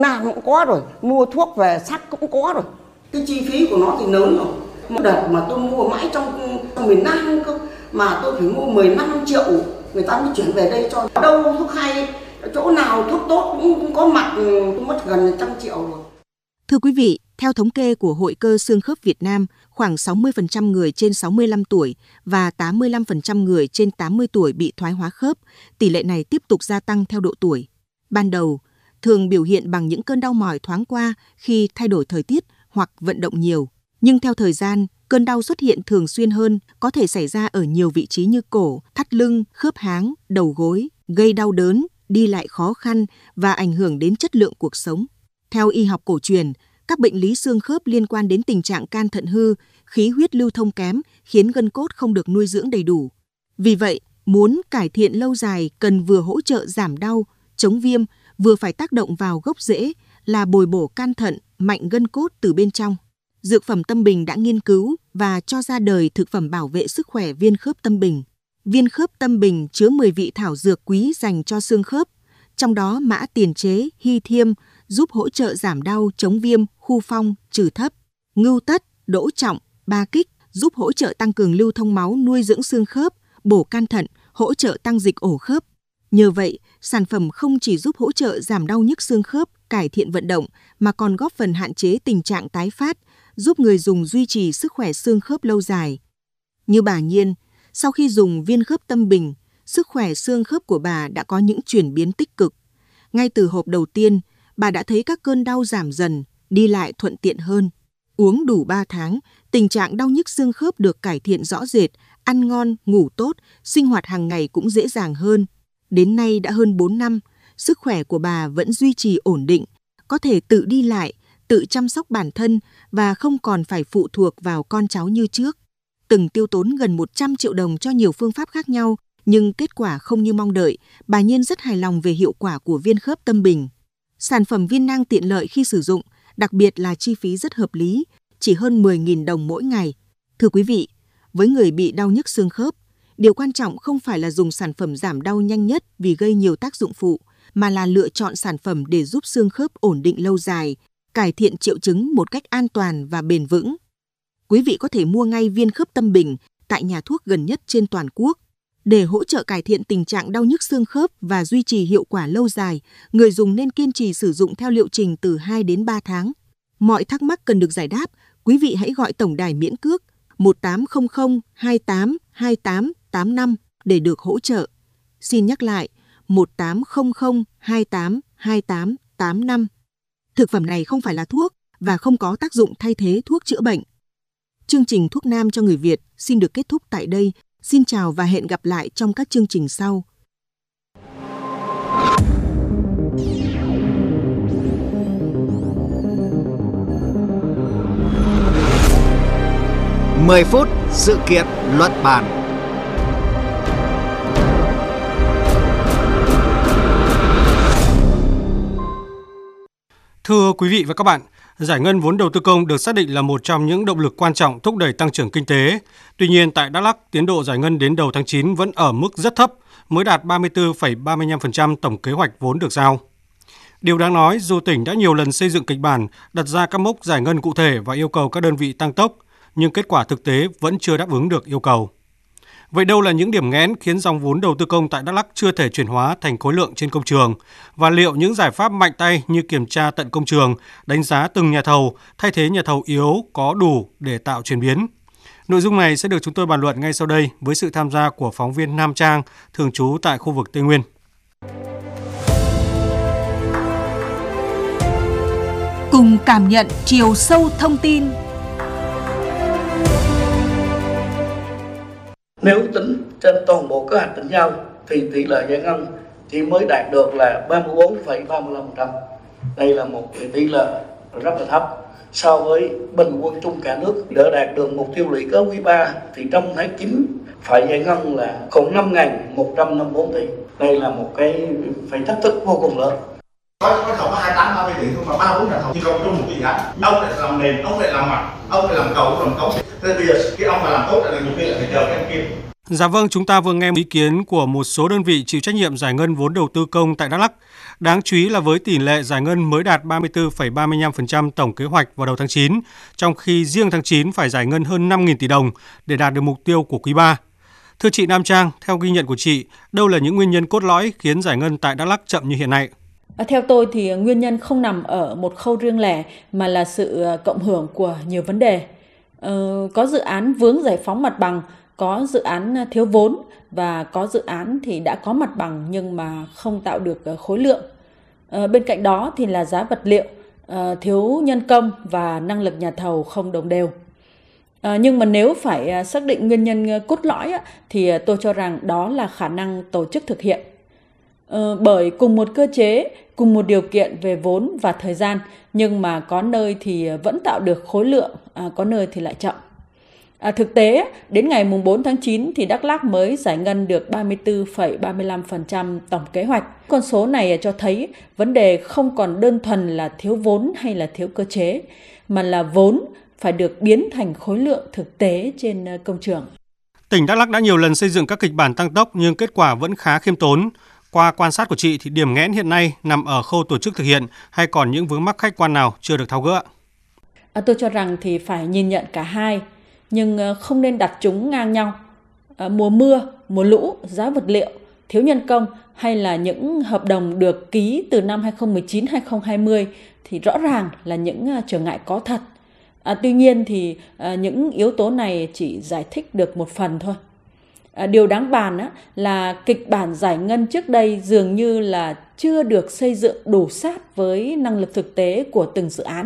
Nào cũng có rồi, mua thuốc về sắc cũng có rồi. Cái chi phí của nó thì lớn rồi. Một đợt mà tôi mua mãi trong miền Nam cơ, mà tôi phải mua 15 triệu, người ta mới chuyển về đây cho. Đâu thuốc hay, chỗ nào thuốc tốt cũng có mặt, tôi mất gần 100 triệu rồi. Thưa quý vị, theo thống kê của Hội cơ xương khớp Việt Nam, khoảng 60% người trên 65 tuổi và 85% người trên 80 tuổi bị thoái hóa khớp. Tỷ lệ này tiếp tục gia tăng theo độ tuổi. Ban đầu, thường biểu hiện bằng những cơn đau mỏi thoáng qua khi thay đổi thời tiết hoặc vận động nhiều. Nhưng theo thời gian, cơn đau xuất hiện thường xuyên hơn, có thể xảy ra ở nhiều vị trí như cổ, thắt lưng, khớp háng, đầu gối, gây đau đớn, đi lại khó khăn và ảnh hưởng đến chất lượng cuộc sống. Theo y học cổ truyền, các bệnh lý xương khớp liên quan đến tình trạng can thận hư, khí huyết lưu thông kém khiến gân cốt không được nuôi dưỡng đầy đủ. Vì vậy, muốn cải thiện lâu dài cần vừa hỗ trợ giảm đau, chống viêm, vừa phải tác động vào gốc rễ là bồi bổ can thận, mạnh gân cốt từ bên trong. Dược phẩm Tâm Bình đã nghiên cứu và cho ra đời thực phẩm bảo vệ sức khỏe viên khớp Tâm Bình. Viên khớp Tâm Bình chứa 10 vị thảo dược quý dành cho xương khớp, trong đó mã tiền chế, hy thiêm giúp hỗ trợ giảm đau, chống viêm, khu phong, trừ thấp. Ngưu tất, đỗ trọng, ba kích giúp hỗ trợ tăng cường lưu thông máu, nuôi dưỡng xương khớp, bổ can thận, hỗ trợ tăng dịch ổ khớp. Nhờ vậy, sản phẩm không chỉ giúp hỗ trợ giảm đau nhức xương khớp, cải thiện vận động, mà còn góp phần hạn chế tình trạng tái phát, giúp người dùng duy trì sức khỏe xương khớp lâu dài. Như bà Nhiên, sau khi dùng viên khớp Tâm Bình, sức khỏe xương khớp của bà đã có những chuyển biến tích cực. Ngay từ hộp đầu tiên, bà đã thấy các cơn đau giảm dần, đi lại thuận tiện hơn. Uống đủ 3 tháng, tình trạng đau nhức xương khớp được cải thiện rõ rệt, ăn ngon, ngủ tốt, sinh hoạt hàng ngày cũng dễ dàng hơn. Đến nay đã hơn 4 năm, sức khỏe của bà vẫn duy trì ổn định, có thể tự đi lại, tự chăm sóc bản thân và không còn phải phụ thuộc vào con cháu như trước. Từng tiêu tốn gần 100 triệu đồng cho nhiều phương pháp khác nhau, nhưng kết quả không như mong đợi, bà Nhiên rất hài lòng về hiệu quả của viên khớp Tâm Bình. Sản phẩm viên nang tiện lợi khi sử dụng, đặc biệt là chi phí rất hợp lý, chỉ hơn 10.000 đồng mỗi ngày. Thưa quý vị, với người bị đau nhức xương khớp, điều quan trọng không phải là dùng sản phẩm giảm đau nhanh nhất vì gây nhiều tác dụng phụ, mà là lựa chọn sản phẩm để giúp xương khớp ổn định lâu dài, cải thiện triệu chứng một cách an toàn và bền vững. Quý vị có thể mua ngay viên khớp Tâm Bình tại nhà thuốc gần nhất trên toàn quốc. Để hỗ trợ cải thiện tình trạng đau nhức xương khớp và duy trì hiệu quả lâu dài, người dùng nên kiên trì sử dụng theo liệu trình từ 2 đến 3 tháng. Mọi thắc mắc cần được giải đáp, quý vị hãy gọi tổng đài miễn cước 1800 28 28 85 để được hỗ trợ. Xin nhắc lại, 1800 28 28 85. Thực phẩm này không phải là thuốc và không có tác dụng thay thế thuốc chữa bệnh. Chương trình Thuốc Nam cho người Việt xin được kết thúc tại đây. Xin chào và hẹn gặp lại trong các chương trình sau. Mười phút sự kiện luận bàn. Thưa quý vị và các bạn, giải ngân vốn đầu tư công được xác định là một trong những động lực quan trọng thúc đẩy tăng trưởng kinh tế. Tuy nhiên, tại Đắk Lắk, tiến độ giải ngân đến đầu tháng 9 vẫn ở mức rất thấp, mới đạt 34,35% tổng kế hoạch vốn được giao. Điều đáng nói, dù tỉnh đã nhiều lần xây dựng kịch bản, đặt ra các mốc giải ngân cụ thể và yêu cầu các đơn vị tăng tốc, nhưng kết quả thực tế vẫn chưa đáp ứng được yêu cầu. Vậy đâu là những điểm nghẽn khiến dòng vốn đầu tư công tại Đắk Lắk chưa thể chuyển hóa thành khối lượng trên công trường? Và liệu những giải pháp mạnh tay như kiểm tra tận công trường, đánh giá từng nhà thầu, thay thế nhà thầu yếu có đủ để tạo chuyển biến? Nội dung này sẽ được chúng tôi bàn luận ngay sau đây với sự tham gia của phóng viên Nam Trang, thường trú tại khu vực Tây Nguyên. Cùng cảm nhận chiều sâu thông tin. Nếu tính trên toàn bộ kế hoạch tỉnh giao thì tỷ lệ giải ngân chỉ mới đạt được là 34,35%. Đây là một tỷ lệ rất là thấp so với bình quân chung cả nước. Để đạt được mục tiêu lũy kế quý 3 thì trong tháng 9 phải giải ngân là khoảng 5.154 tỷ. Đây là một cái phải thách thức vô cùng lớn. Có thầu có 28 30 tỷ thôi mà 34 nhà thầu thi công trong một cái dự án. Ông lại làm nền, ông lại làm mặt, ông lại làm cầu, làm cống. Thế bây giờ cái ông mà làm tốt là nhiều khi lại phải chờ cái anh kia. Dạ vâng, chúng ta vừa nghe ý kiến của một số đơn vị chịu trách nhiệm giải ngân vốn đầu tư công tại Đắk Lắk. Đáng chú ý là với tỷ lệ giải ngân mới đạt 34,35% tổng kế hoạch vào đầu tháng 9, trong khi riêng tháng 9 phải giải ngân hơn 5.000 tỷ đồng để đạt được mục tiêu của quý 3. Thưa chị Nam Trang, theo ghi nhận của chị, đâu là những nguyên nhân cốt lõi khiến giải ngân tại Đắk Lắk chậm như hiện nay? Theo tôi thì nguyên nhân không nằm ở một khâu riêng lẻ mà là sự cộng hưởng của nhiều vấn đề. Có dự án vướng giải phóng mặt bằng, có dự án thiếu vốn và có dự án thì đã có mặt bằng nhưng mà không tạo được khối lượng. Bên cạnh đó thì là giá vật liệu, thiếu nhân công và năng lực nhà thầu không đồng đều. Nhưng mà nếu phải xác định nguyên nhân cốt lõi thì tôi cho rằng đó là khả năng tổ chức thực hiện. Bởi cùng một cơ chế, cùng một điều kiện về vốn và thời gian, nhưng mà có nơi thì vẫn tạo được khối lượng, có nơi thì lại chậm. Thực tế, đến ngày 4 tháng 9 thì Đắk Lắk mới giải ngân được 34,35% tổng kế hoạch. Con số này cho thấy vấn đề không còn đơn thuần là thiếu vốn hay là thiếu cơ chế, mà là vốn phải được biến thành khối lượng thực tế trên công trường. Tỉnh Đắk Lắk đã nhiều lần xây dựng các kịch bản tăng tốc nhưng kết quả vẫn khá khiêm tốn. Qua quan sát của chị thì điểm nghẽn hiện nay nằm ở khâu tổ chức thực hiện hay còn những vướng mắc khách quan nào chưa được tháo gỡ? Tôi cho rằng thì phải nhìn nhận cả hai, nhưng không nên đặt chúng ngang nhau. Mùa mưa, mùa lũ, giá vật liệu, thiếu nhân công hay là những hợp đồng được ký từ năm 2019-2020 thì rõ ràng là những trở ngại có thật. Tuy nhiên thì những yếu tố này chỉ giải thích được một phần thôi. Điều đáng bàn là kịch bản giải ngân trước đây dường như là chưa được xây dựng đủ sát với năng lực thực tế của từng dự án.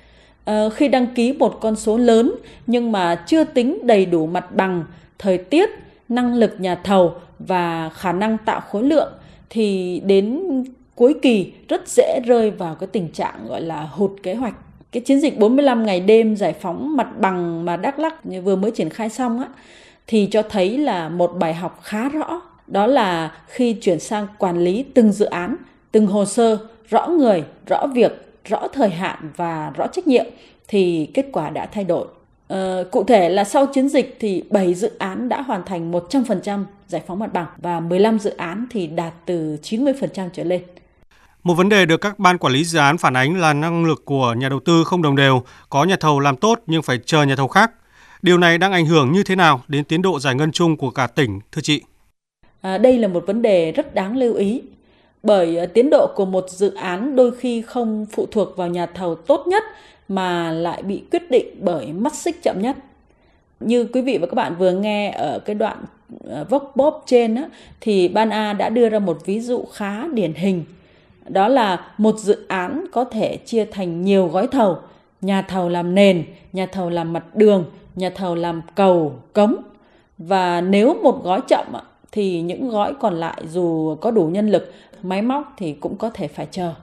Khi đăng ký một con số lớn nhưng mà chưa tính đầy đủ mặt bằng, thời tiết, năng lực nhà thầu và khả năng tạo khối lượng thì đến cuối kỳ rất dễ rơi vào cái tình trạng gọi là hụt kế hoạch. Cái chiến dịch 45 ngày đêm giải phóng mặt bằng mà Đắk Lắk vừa mới triển khai xong thì cho thấy là một bài học khá rõ. Đó là khi chuyển sang quản lý từng dự án, từng hồ sơ, rõ người, rõ việc, rõ thời hạn và rõ trách nhiệm thì kết quả đã thay đổi. Cụ thể là sau chiến dịch thì 7 dự án đã hoàn thành 100% giải phóng mặt bằng và 15 dự án thì đạt từ 90% trở lên. Một vấn đề được các ban quản lý dự án phản ánh là năng lực của nhà đầu tư không đồng đều, có nhà thầu làm tốt nhưng phải chờ nhà thầu khác. Điều này đang ảnh hưởng như thế nào đến tiến độ giải ngân chung của cả tỉnh, thưa chị? Đây là một vấn đề rất đáng lưu ý, bởi tiến độ của một dự án đôi khi không phụ thuộc vào nhà thầu tốt nhất mà lại bị quyết định bởi mắt xích chậm nhất. Như quý vị và các bạn vừa nghe ở cái đoạn Vox Pop trên thì Ban A đã đưa ra một ví dụ khá điển hình. Đó là một dự án có thể chia thành nhiều gói thầu, nhà thầu làm nền, nhà thầu làm mặt đường, nhà thầu làm cầu, cống. Và nếu một gói chậm thì những gói còn lại dù có đủ nhân lực, máy móc thì cũng có thể phải chờ.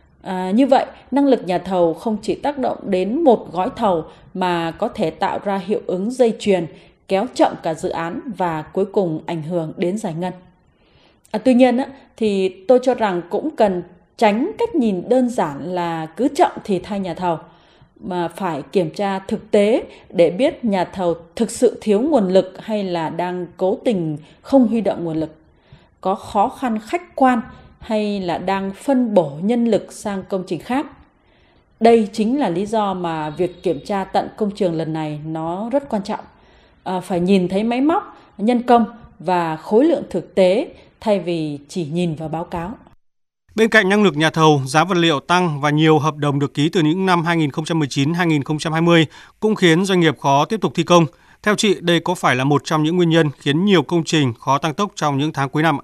Như vậy, năng lực nhà thầu không chỉ tác động đến một gói thầu mà có thể tạo ra hiệu ứng dây chuyền, kéo chậm cả dự án và cuối cùng ảnh hưởng đến giải ngân. Tuy nhiên thì tôi cho rằng cũng cần tránh cách nhìn đơn giản là cứ chậm thì thay nhà thầu, mà phải kiểm tra thực tế để biết nhà thầu thực sự thiếu nguồn lực hay là đang cố tình không huy động nguồn lực, có khó khăn khách quan hay là đang phân bổ nhân lực sang công trình khác. Đây chính là lý do mà việc kiểm tra tận công trường lần này nó rất quan trọng. Phải nhìn thấy máy móc, nhân công và khối lượng thực tế thay vì chỉ nhìn vào báo cáo. Bên cạnh năng lực nhà thầu, giá vật liệu tăng và nhiều hợp đồng được ký từ những năm 2019-2020 cũng khiến doanh nghiệp khó tiếp tục thi công. Theo chị, đây có phải là một trong những nguyên nhân khiến nhiều công trình khó tăng tốc trong những tháng cuối năm?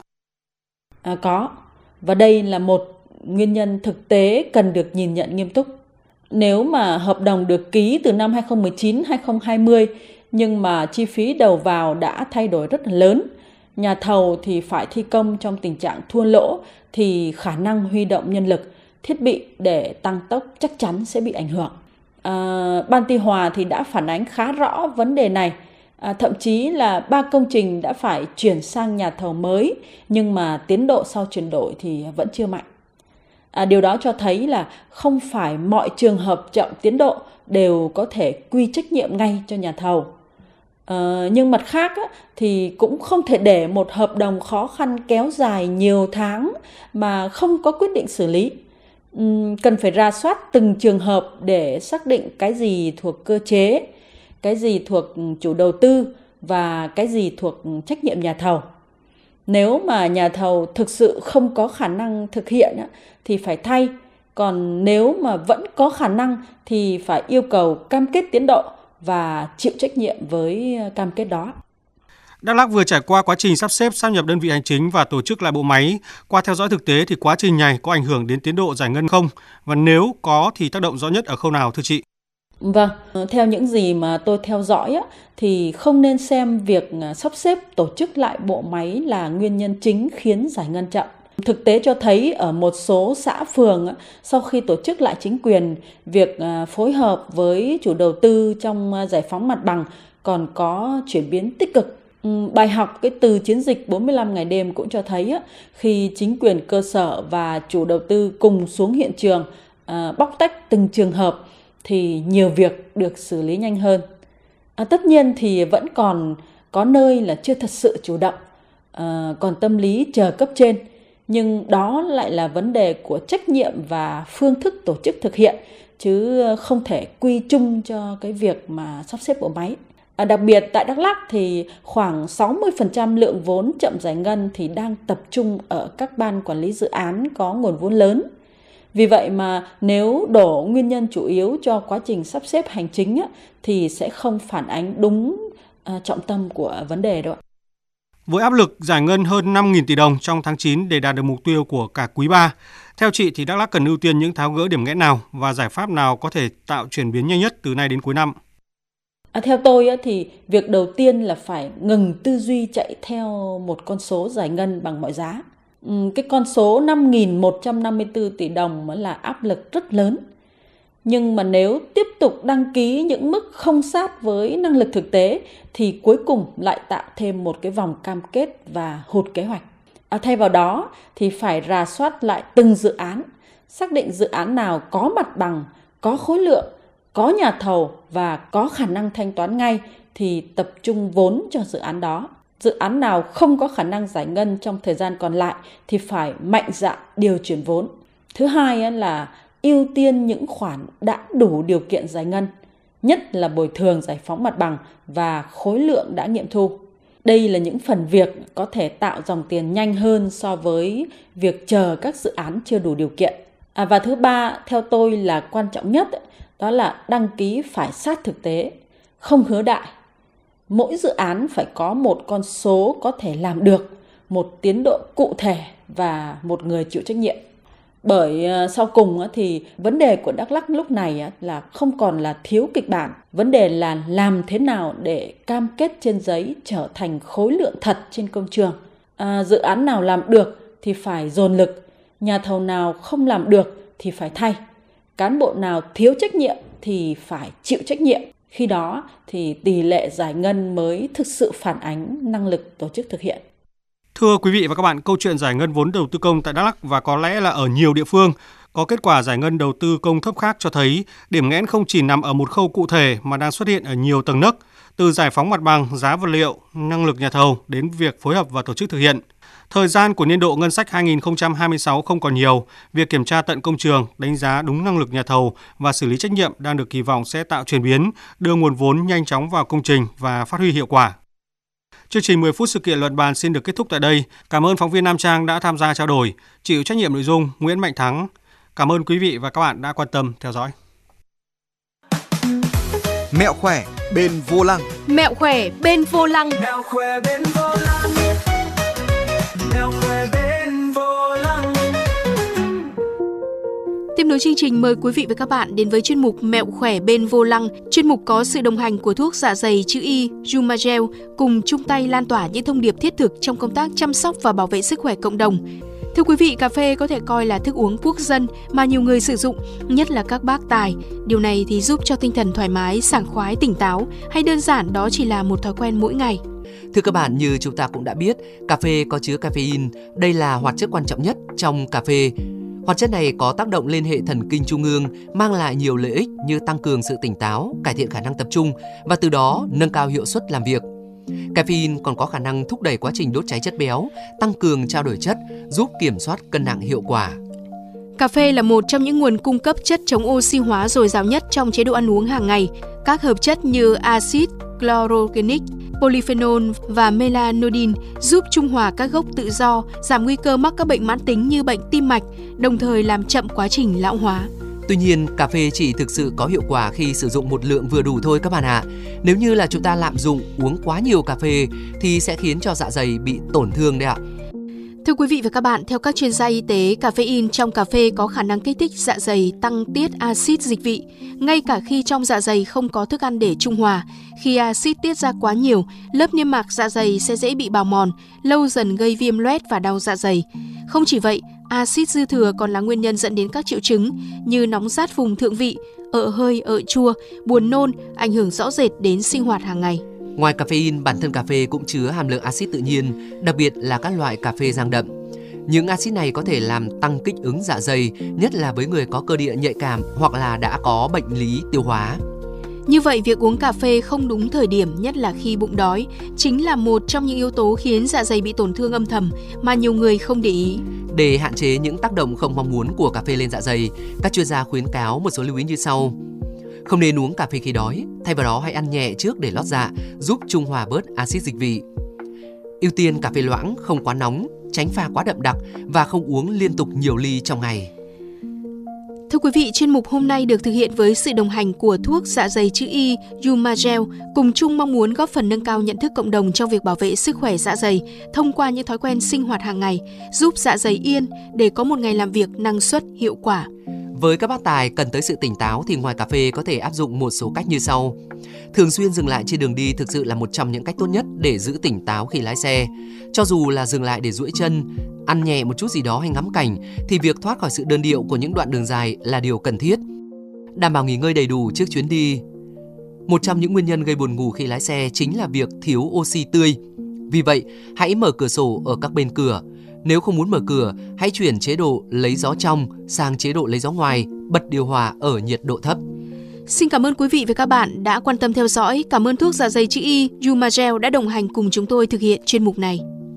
Có, và đây là một nguyên nhân thực tế cần được nhìn nhận nghiêm túc. Nếu mà hợp đồng được ký từ năm 2019-2020 nhưng mà chi phí đầu vào đã thay đổi rất là lớn, nhà thầu thì phải thi công trong tình trạng thua lỗ thì khả năng huy động nhân lực, thiết bị để tăng tốc chắc chắn sẽ bị ảnh hưởng. Ban Tuy Hòa thì đã phản ánh khá rõ vấn đề này. Thậm chí là 3 công trình đã phải chuyển sang nhà thầu mới nhưng mà tiến độ sau chuyển đổi thì vẫn chưa mạnh. Điều đó cho thấy là không phải mọi trường hợp chậm tiến độ đều có thể quy trách nhiệm ngay cho nhà thầu. Nhưng mặt khác thì cũng không thể để một hợp đồng khó khăn kéo dài nhiều tháng mà không có quyết định xử lý. Cần phải rà soát từng trường hợp để xác định cái gì thuộc cơ chế, cái gì thuộc chủ đầu tư và cái gì thuộc trách nhiệm nhà thầu. Nếu mà nhà thầu thực sự không có khả năng thực hiện thì phải thay, còn nếu mà vẫn có khả năng thì phải yêu cầu cam kết tiến độ và chịu trách nhiệm với cam kết đó. Đắk Lắk vừa trải qua quá trình sắp xếp sáp nhập đơn vị hành chính và tổ chức lại bộ máy. Qua theo dõi thực tế thì quá trình này có ảnh hưởng đến tiến độ giải ngân không? Và nếu có thì tác động rõ nhất ở khâu nào thưa chị? Vâng, theo những gì mà tôi theo dõi thì không nên xem việc sắp xếp tổ chức lại bộ máy là nguyên nhân chính khiến giải ngân chậm. Thực tế cho thấy ở một số xã phường sau khi tổ chức lại chính quyền, việc phối hợp với chủ đầu tư trong giải phóng mặt bằng còn có chuyển biến tích cực. Bài học từ chiến dịch 45 ngày đêm cũng cho thấy khi chính quyền cơ sở và chủ đầu tư cùng xuống hiện trường bóc tách từng trường hợp thì nhiều việc được xử lý nhanh hơn. Tất nhiên thì vẫn còn có nơi là chưa thật sự chủ động, còn tâm lý chờ cấp trên. Nhưng đó lại là vấn đề của trách nhiệm và phương thức tổ chức thực hiện, chứ không thể quy chung cho cái việc mà sắp xếp bộ máy. Đặc biệt tại Đắk Lắk thì khoảng 60% lượng vốn chậm giải ngân thì đang tập trung ở các ban quản lý dự án có nguồn vốn lớn. Vì vậy mà nếu đổ nguyên nhân chủ yếu cho quá trình sắp xếp hành chính thì sẽ không phản ánh đúng trọng tâm của vấn đề đâu. Với áp lực giải ngân hơn 5.000 tỷ đồng trong tháng 9 để đạt được mục tiêu của cả quý 3, theo chị thì Đắk Lắk cần ưu tiên những tháo gỡ điểm nghẽn nào và giải pháp nào có thể tạo chuyển biến nhanh nhất từ nay đến cuối năm? Theo tôi thì việc đầu tiên là phải ngừng tư duy chạy theo một con số giải ngân bằng mọi giá. Cái con số 5.154 tỷ đồng là áp lực rất lớn. Nhưng mà nếu tiếp tục đăng ký những mức không sát với năng lực thực tế thì cuối cùng lại tạo thêm một cái vòng cam kết và hụt kế hoạch. Thay vào đó thì phải rà soát lại từng dự án, xác định dự án nào có mặt bằng, có khối lượng, có nhà thầu và có khả năng thanh toán ngay thì tập trung vốn cho dự án đó. Dự án nào không có khả năng giải ngân trong thời gian còn lại thì phải mạnh dạn điều chuyển vốn. Thứ hai là ưu tiên những khoản đã đủ điều kiện giải ngân, nhất là bồi thường giải phóng mặt bằng và khối lượng đã nghiệm thu. Đây là những phần việc có thể tạo dòng tiền nhanh hơn so với việc chờ các dự án chưa đủ điều kiện. Và thứ ba, theo tôi là quan trọng nhất, đó là đăng ký phải sát thực tế, không hứa đại. Mỗi dự án phải có một con số có thể làm được, một tiến độ cụ thể và một người chịu trách nhiệm. Bởi sau cùng thì vấn đề của Đắk Lắk lúc này là không còn là thiếu kịch bản. Vấn đề là làm thế nào để cam kết trên giấy trở thành khối lượng thật trên công trường. Dự án nào làm được thì phải dồn lực, nhà thầu nào không làm được thì phải thay. Cán bộ nào thiếu trách nhiệm thì phải chịu trách nhiệm. Khi đó thì tỷ lệ giải ngân mới thực sự phản ánh năng lực tổ chức thực hiện. Thưa quý vị và các bạn, câu chuyện giải ngân vốn đầu tư công tại Đắk Lắk và có lẽ là ở nhiều địa phương có kết quả giải ngân đầu tư công thấp khác cho thấy điểm nghẽn không chỉ nằm ở một khâu cụ thể mà đang xuất hiện ở nhiều tầng nấc, từ giải phóng mặt bằng, giá vật liệu, năng lực nhà thầu đến việc phối hợp và tổ chức thực hiện. Thời gian của niên độ ngân sách 2026 không còn nhiều, việc kiểm tra tận công trường, đánh giá đúng năng lực nhà thầu và xử lý trách nhiệm đang được kỳ vọng sẽ tạo chuyển biến, đưa nguồn vốn nhanh chóng vào công trình và phát huy hiệu quả. Chương trình 10 phút sự kiện luận bàn xin được kết thúc tại đây. Cảm ơn phóng viên Nam Trang đã tham gia trao đổi, chịu trách nhiệm nội dung Nguyễn Mạnh Thắng. Cảm ơn quý vị và các bạn đã quan tâm theo dõi. Mẹo khỏe bên vô lăng. Mẹo khỏe bên vô lăng. Mẹo khỏe bên vô lăng. Mẹo khỏe bên vô lăng. Tiếp nối chương trình, mời quý vị và các bạn đến với chuyên mục Mẹo khỏe bên vô lăng. Chuyên mục có sự đồng hành của thuốc dạ dày chữ Y Jumagel cùng chung tay lan tỏa những thông điệp thiết thực trong công tác chăm sóc và bảo vệ sức khỏe cộng đồng. Thưa quý vị, cà phê có thể coi là thức uống quốc dân mà nhiều người sử dụng, nhất là các bác tài. Điều này thì giúp cho tinh thần thoải mái, sảng khoái, tỉnh táo, hay đơn giản đó chỉ là một thói quen mỗi ngày. Thưa các bạn, như chúng ta cũng đã biết, cà phê có chứa caffeine. Đây là hoạt chất quan trọng nhất trong cà phê. Hoạt chất này có tác động lên hệ thần kinh trung ương, mang lại nhiều lợi ích như tăng cường sự tỉnh táo, cải thiện khả năng tập trung và từ đó nâng cao hiệu suất làm việc. Caffeine còn có khả năng thúc đẩy quá trình đốt cháy chất béo, tăng cường trao đổi chất, giúp kiểm soát cân nặng hiệu quả. Cà phê là một trong những nguồn cung cấp chất chống oxy hóa dồi dào nhất trong chế độ ăn uống hàng ngày. Các hợp chất như axit chlorogenic, polyphenol và melanodin giúp trung hòa các gốc tự do, giảm nguy cơ mắc các bệnh mãn tính như bệnh tim mạch, đồng thời làm chậm quá trình lão hóa. Tuy nhiên, cà phê chỉ thực sự có hiệu quả khi sử dụng một lượng vừa đủ thôi các bạn ạ. Nếu như là chúng ta lạm dụng uống quá nhiều cà phê thì sẽ khiến cho dạ dày bị tổn thương đấy ạ. Thưa quý vị và các bạn, theo các chuyên gia y tế, caffeine trong cà phê có khả năng kích thích dạ dày, tăng tiết axit dịch vị, ngay cả khi trong dạ dày không có thức ăn để trung hòa. Khi axit tiết ra quá nhiều, lớp niêm mạc dạ dày sẽ dễ bị bào mòn, lâu dần gây viêm loét và đau dạ dày. Không chỉ vậy, axit dư thừa còn là nguyên nhân dẫn đến các triệu chứng như nóng rát vùng thượng vị, ợ hơi, ợ chua, buồn nôn, ảnh hưởng rõ rệt đến sinh hoạt hàng ngày. Ngoài caffeine, bản thân cà phê cũng chứa hàm lượng axit tự nhiên, đặc biệt là các loại cà phê rang đậm. Những axit này có thể làm tăng kích ứng dạ dày, nhất là với người có cơ địa nhạy cảm hoặc là đã có bệnh lý tiêu hóa. Như vậy, việc uống cà phê không đúng thời điểm, nhất là khi bụng đói, chính là một trong những yếu tố khiến dạ dày bị tổn thương âm thầm mà nhiều người không để ý. Để hạn chế những tác động không mong muốn của cà phê lên dạ dày, các chuyên gia khuyến cáo một số lưu ý như sau. Không nên uống cà phê khi đói, thay vào đó hãy ăn nhẹ trước để lót dạ, giúp trung hòa bớt axit dịch vị. Ưu tiên cà phê loãng, không quá nóng, tránh pha quá đậm đặc và không uống liên tục nhiều ly trong ngày. Thưa quý vị, chuyên mục hôm nay được thực hiện với sự đồng hành của thuốc dạ dày chữ Y Yumagel, cùng chung mong muốn góp phần nâng cao nhận thức cộng đồng trong việc bảo vệ sức khỏe dạ dày thông qua những thói quen sinh hoạt hàng ngày, giúp dạ dày yên để có một ngày làm việc năng suất, hiệu quả. Với các bác tài cần tới sự tỉnh táo thì ngoài cà phê có thể áp dụng một số cách như sau. Thường xuyên dừng lại trên đường đi thực sự là một trong những cách tốt nhất để giữ tỉnh táo khi lái xe. Cho dù là dừng lại để duỗi chân, ăn nhẹ một chút gì đó hay ngắm cảnh thì việc thoát khỏi sự đơn điệu của những đoạn đường dài là điều cần thiết. Đảm bảo nghỉ ngơi đầy đủ trước chuyến đi. Một trong những nguyên nhân gây buồn ngủ khi lái xe chính là việc thiếu oxy tươi. Vì vậy, hãy mở cửa sổ ở các bên cửa. Nếu không muốn mở cửa, hãy chuyển chế độ lấy gió trong sang chế độ lấy gió ngoài, bật điều hòa ở nhiệt độ thấp. Xin cảm ơn quý vị và các bạn đã quan tâm theo dõi. Cảm ơn thuốc dạ dày chữ Y Yumagel đã đồng hành cùng chúng tôi thực hiện chuyên mục này.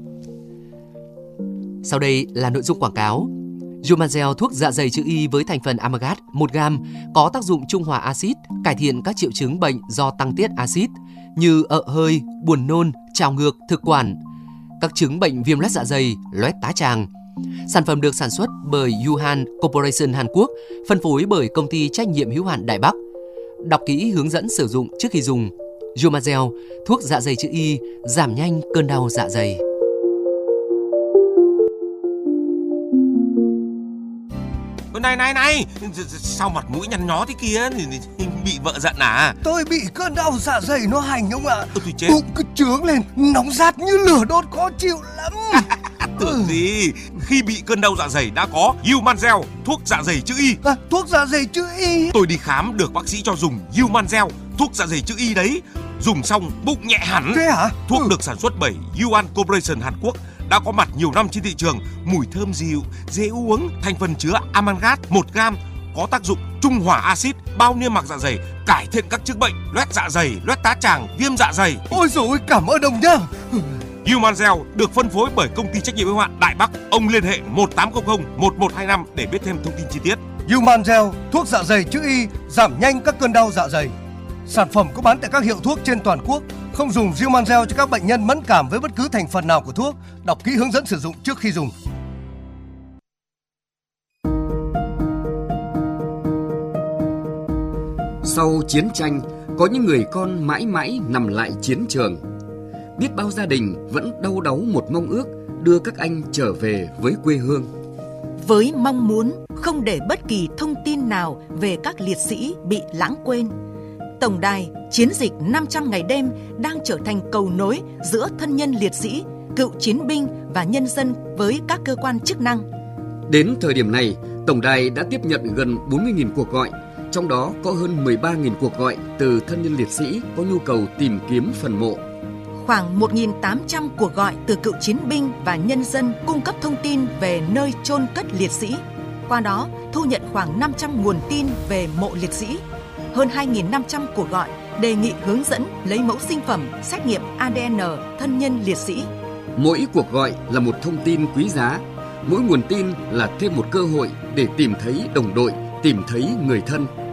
Sau đây là nội dung quảng cáo. Yumagel thuốc dạ dày chữ Y với thành phần amargat 1g có tác dụng trung hòa axit, cải thiện các triệu chứng bệnh do tăng tiết axit như ợ hơi, buồn nôn, trào ngược, thực quản, các chứng bệnh viêm loét dạ dày, loét tá tràng. Sản phẩm được sản xuất bởi Yuhan Corporation Hàn Quốc, phân phối bởi công ty trách nhiệm hữu hạn Đại Bắc. Đọc kỹ hướng dẫn sử dụng trước khi dùng. Yumagel, thuốc dạ dày chữ Y, giảm nhanh cơn đau dạ dày. Này, sao mặt mũi nhăn nhó thế kia? Bị vợ giận à? Tôi bị cơn đau dạ dày nó hành ông ạ. Tôi chết. Bụng cứ trướng lên, nóng rát như lửa đốt, khó chịu lắm. Tưởng gì, khi bị cơn đau dạ dày đã có Yumagel, thuốc dạ dày chữ Y. Thuốc dạ dày chữ Y. Tôi đi khám được bác sĩ cho dùng Yumagel, thuốc dạ dày chữ Y đấy. Dùng xong bụng nhẹ hẳn. Thế hả? Thuốc được sản xuất bởi Yuhan Corporation Hàn Quốc, đã có mặt nhiều năm trên thị trường, mùi thơm dịu, dễ uống, thành phần chứa amargat 1g, có tác dụng trung hòa axit, bao niêm mạc dạ dày, cải thiện các chứng bệnh loét dạ dày, loét tá tràng, viêm dạ dày. Ôi dồi ôi, cảm ơn ông nhá. Yumagel được phân phối bởi công ty trách nhiệm hữu hạn Đại Bắc. Ông liên hệ 1800 1125 để biết thêm thông tin chi tiết. Yumagel, thuốc dạ dày chữ Y, giảm nhanh các cơn đau dạ dày. Sản phẩm có bán tại các hiệu thuốc trên toàn quốc. Không dùng Yumagel cho các bệnh nhân mẫn cảm với bất cứ thành phần nào của thuốc. Đọc kỹ hướng dẫn sử dụng trước khi dùng. Sau chiến tranh, có những người con mãi mãi nằm lại chiến trường. Biết bao gia đình vẫn đau đáu một mong ước đưa các anh trở về với quê hương. Với mong muốn không để bất kỳ thông tin nào về các liệt sĩ bị lãng quên, Tổng đài Chiến dịch 500 ngày đêm đang trở thành cầu nối giữa thân nhân liệt sĩ, cựu chiến binh và nhân dân với các cơ quan chức năng. Đến thời điểm này, Tổng đài đã tiếp nhận gần 40.000 cuộc gọi, trong đó có hơn 13.000 cuộc gọi từ thân nhân liệt sĩ có nhu cầu tìm kiếm phần mộ. Khoảng 1.800 cuộc gọi từ cựu chiến binh và nhân dân cung cấp thông tin về nơi chôn cất liệt sĩ. Qua đó, thu nhận khoảng 500 nguồn tin về mộ liệt sĩ, hơn 2.500 cuộc gọi đề nghị hướng dẫn lấy mẫu sinh phẩm, xét nghiệm ADN thân nhân liệt sĩ. Mỗi cuộc gọi là một thông tin quý giá, mỗi nguồn tin là thêm một cơ hội để tìm thấy đồng đội, tìm thấy người thân.